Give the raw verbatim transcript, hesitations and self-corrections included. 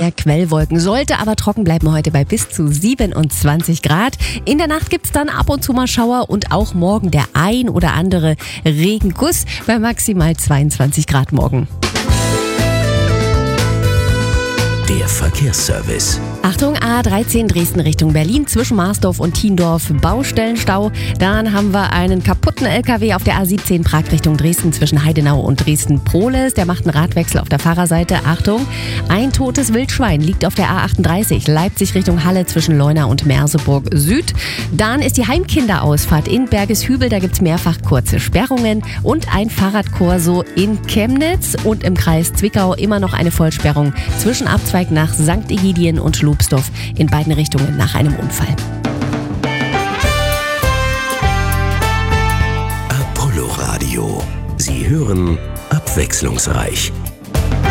mehr Quellwolken. Sollte aber trocken bleiben heute bei bis zu siebenundzwanzig Grad. In der Nacht gibt's dann ab und zu mal Schauer und auch morgen der ein oder andere Regenguss bei maximal zweiundzwanzig Grad morgen. Der Verkehrsservice. Achtung, A dreizehn Dresden Richtung Berlin zwischen Marsdorf und Thiendorf Baustellenstau. Dann haben wir einen kaputten L K W auf der A siebzehn Prag Richtung Dresden zwischen Heidenau und Dresden-Prohles. Der macht einen Radwechsel auf der Fahrerseite. Achtung, ein totes Wildschwein liegt auf der A achtunddreißig Leipzig Richtung Halle zwischen Leuna und Merseburg Süd. Dann ist die Heimkinderausfahrt in Bergeshübel. Da gibt es mehrfach kurze Sperrungen und ein Fahrradkorso in Chemnitz und im Kreis Zwickau immer noch eine Vollsperrung zwischen Abzweig nach Sankt Egidien und Schlubsdorf in beiden Richtungen nach einem Unfall. Apollo Radio. Sie hören abwechslungsreich.